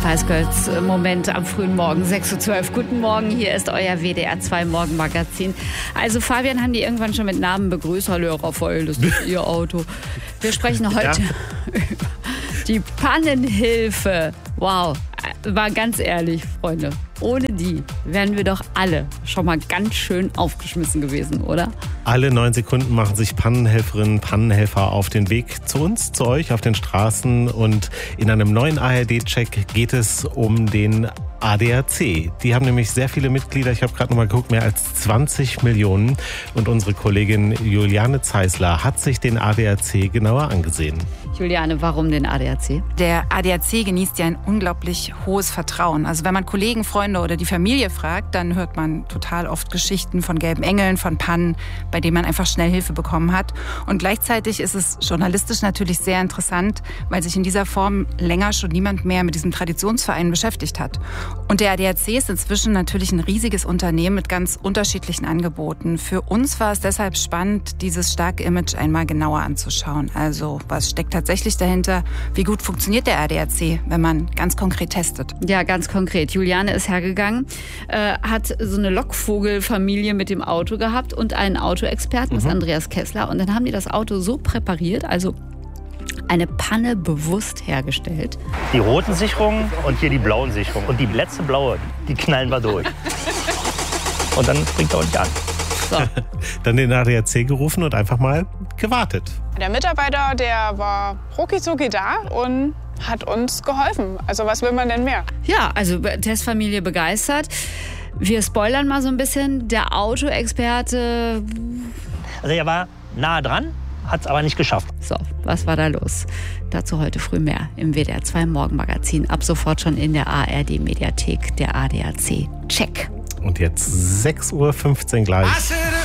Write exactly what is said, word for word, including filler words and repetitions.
Preisgölz Moment am frühen Morgen, sechs Uhr zwölf. Guten Morgen, hier ist euer W D R zwei Morgenmagazin. Also Fabian haben die irgendwann schon mit Namen begrüßt. Hallo, Herr Raphael, das ist Ihr Auto. Wir sprechen heute ja. über die Pannenhilfe. Wow, war ganz ehrlich, Freunde. Ohne die wären wir doch alle schon mal ganz schön aufgeschmissen gewesen, oder? Alle neun Sekunden machen sich Pannenhelferinnen, Pannenhelfer auf den Weg zu uns, zu euch auf den Straßen. Und in einem neuen A R D-Check geht es um den A D A C. Die haben nämlich sehr viele Mitglieder. Ich habe gerade noch mal geguckt, mehr als zwanzig Millionen. Und unsere Kollegin Juliane Zeisler hat sich den A D A C genauer angesehen. Juliane, warum den A D A C? Der A D A C genießt ja ein unglaublich hohes Vertrauen. Also wenn man Kollegen, Freunde oder die Familie fragt, dann hört man total oft Geschichten von gelben Engeln, von Pannen, bei denen man einfach schnell Hilfe bekommen hat. Und gleichzeitig ist es journalistisch natürlich sehr interessant, weil sich in dieser Form länger schon niemand mehr mit diesem Traditionsverein beschäftigt hat. Und der A D A C ist inzwischen natürlich ein riesiges Unternehmen mit ganz unterschiedlichen Angeboten. Für uns war es deshalb spannend, dieses starke Image einmal genauer anzuschauen. Also was steckt tatsächlich dahinter? Wie gut funktioniert der A D A C, wenn man ganz konkret testet? Ja, ganz konkret. Juliane ist hergegangen, äh, hat so eine Lockvogelfamilie mit dem Auto gehabt und einen Autoexperten, das ist Andreas Kessler. Und dann haben die das Auto so präpariert, also eine Panne bewusst hergestellt. Die roten Sicherungen und hier die blauen Sicherungen. Und die letzte blaue, die knallen wir durch. Und dann springt er nicht an. So. Dann den A D A C gerufen und einfach mal gewartet. Der Mitarbeiter, der war rucki-zucki da und hat uns geholfen. Also was will man denn mehr? Ja, also Testfamilie begeistert. Wir spoilern mal so ein bisschen. Der Autoexperte... Also er war nah dran, hat es aber nicht geschafft. So, was war da los? Dazu heute früh mehr im W D R zwei Morgenmagazin. Ab sofort schon in der A R D-Mediathek, der A D A C. Check. Und jetzt sechs Uhr fünfzehn gleich.